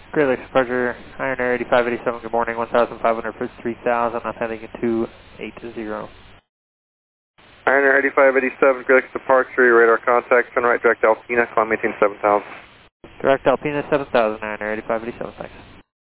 Great Lakes departure, Iron Air 8587, good morning, 1,500 for 3,000, I'm heading into 80. Iron Air 8587, Great Lakes departure, radar contact, turn right, direct Alpena, climb maintain 7,000. Direct Alpena 7,000, Iron Air 8587, thanks.